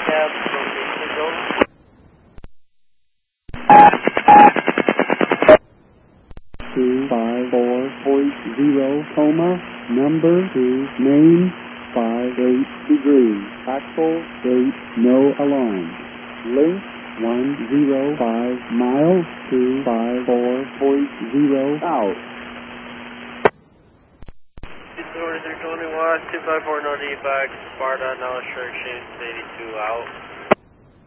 cab, location go. 254.0 Coma, number 2, main 58 degrees, axle 8, no alarm. Length 105 miles, 254.0 out. 2321, 254 North back, Sparta, now Exchange 82 out.